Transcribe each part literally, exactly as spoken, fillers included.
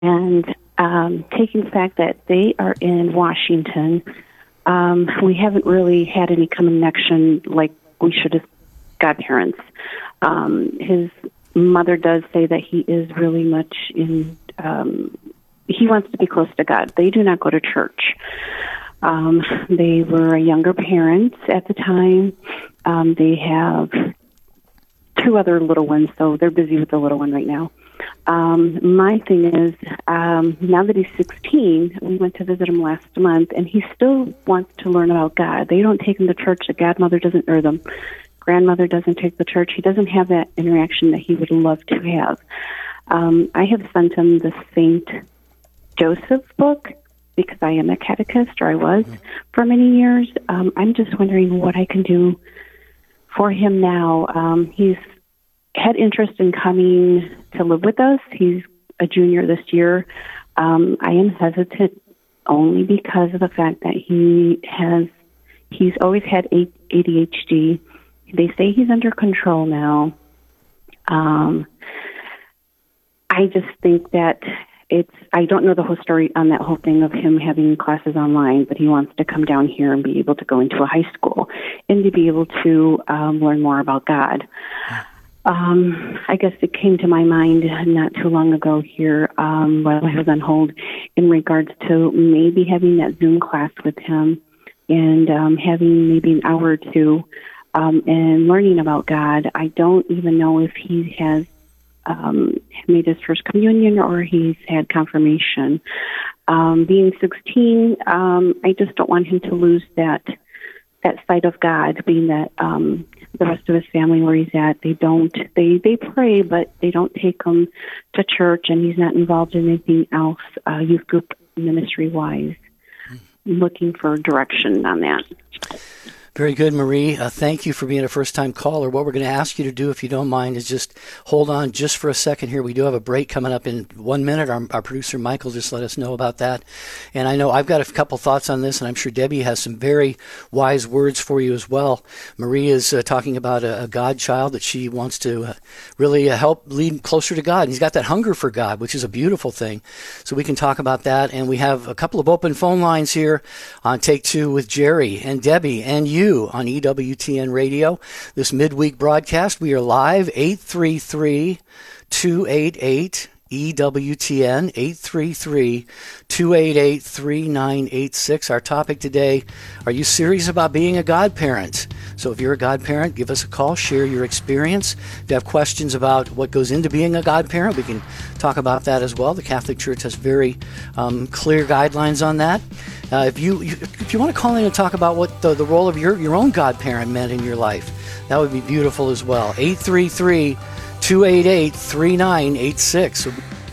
And um, taking the fact that they are in Washington, um, we haven't really had any connection like we should as godparents. Um, his mother does say that he is really much in, um, he wants to be close to God. They do not go to church. Um, they were younger parents at the time. Um, they have two other little ones, so they're busy with the little one right now. Um, my thing is, um, now that he's sixteen, we went to visit him last month, and he still wants to learn about God. They don't take him to church. The godmother doesn't, or the grandmother doesn't take the church. He doesn't have that interaction that he would love to have. Um, I have sent him the Saint Joseph book because I am a catechist, or I was for many years. Um, I'm just wondering what I can do for him now. Um, he's had interest in coming to live with us. He's a junior this year. Um, I am hesitant only because of the fact that he has, he's always had A D H D. They say he's under control now. Um, I just think that it's, I don't know the whole story on that whole thing of him having classes online, but he wants to come down here and be able to go into a high school and to be able to um, learn more about God. Um, I guess it came to my mind not too long ago here um, while I was on hold in regards to maybe having that Zoom class with him and um, having maybe an hour or two um, and learning about God. I don't even know if he has um, made his first communion or he's had confirmation. Um, being sixteen, um, I just don't want him to lose that that sight of God, being that um, the rest of his family where he's at, they don't, they, they pray, but they don't take him to church, and he's not involved in anything else, uh, youth group ministry-wise. I'm looking for direction on that. Very good, Marie. Uh, thank you for being a first-time caller. What we're going to ask you to do, if you don't mind, is just hold on just for a second here. We do have a break coming up in one minute. Our, our producer, Michael, just let us know about that. And I know I've got a couple thoughts on this, and I'm sure Debbie has some very wise words for you as well. Marie is uh, talking about a, a God child that she wants to uh, really uh, help lead closer to God. And he's got that hunger for God, which is a beautiful thing. So we can talk about that. And we have a couple of open phone lines here on Take Two with Jerry and Debbie and you. On E W T N Radio. This midweek broadcast, we are live, eight three three, two eight eight, E W T N, eight three three, two eight eight, three nine eight six. Our topic today, are you serious about being a godparent? So if you're a godparent, give us a call, share your experience. If you have questions about what goes into being a godparent, we can talk about that as well. The Catholic Church has very um, clear guidelines on that. Uh, if you, you if you want to call in and talk about what the, the role of your, your own godparent meant in your life, that would be beautiful as well. eight three three, two eight eight, three nine eight six.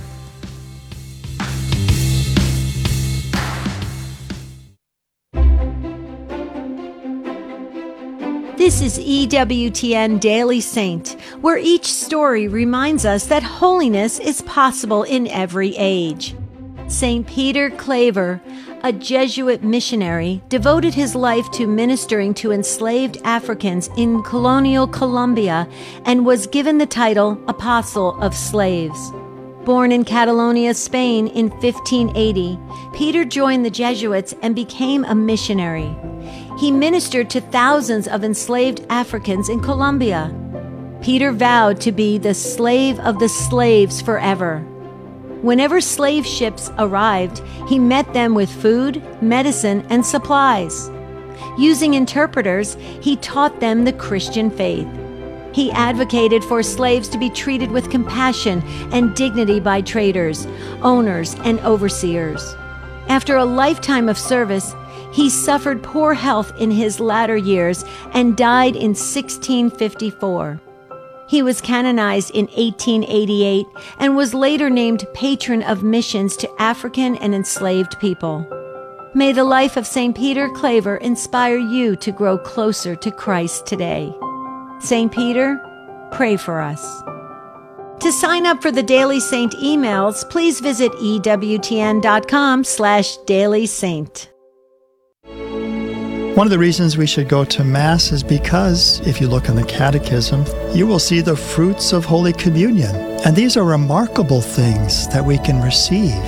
This is E W T N Daily Saint, where each story reminds us that holiness is possible in every age. Saint Peter Claver, a Jesuit missionary, devoted his life to ministering to enslaved Africans in colonial Colombia and was given the title Apostle of Slaves. Born in Catalonia, Spain in fifteen eighty, Peter joined the Jesuits and became a missionary. He ministered to thousands of enslaved Africans in Colombia. Peter vowed to be the slave of the slaves forever. Whenever slave ships arrived, he met them with food, medicine, and supplies. Using interpreters, he taught them the Christian faith. He advocated for slaves to be treated with compassion and dignity by traders, owners, and overseers. After a lifetime of service, he suffered poor health in his latter years and died in sixteen fifty-four. He was canonized in eighteen eighty-eight and was later named patron of missions to African and enslaved people. May the life of Saint Peter Claver inspire you to grow closer to Christ today. Saint Peter, pray for us. To sign up for the Daily Saint emails, please visit ewtn.com slash Daily Saint. One of the reasons we should go to Mass is because, if you look in the Catechism, you will see the fruits of Holy Communion. And these are remarkable things that we can receive.